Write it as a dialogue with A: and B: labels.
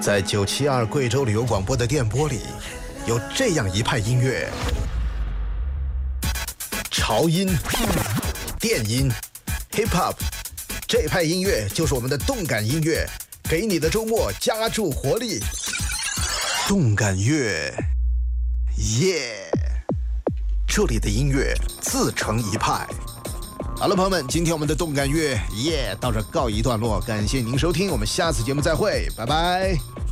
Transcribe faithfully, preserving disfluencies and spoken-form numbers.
A: 在九七二贵州旅游广播的电波里，有这样一派音乐：潮音、电音、hip hop， 这派音乐就是我们的动感音乐，给你的周末加注活力。动感乐，耶！这里的音乐自成一派。好了，朋友们，今天我们的动感乐耶到这告一段落，感谢您收听，我们下次节目再会，拜拜。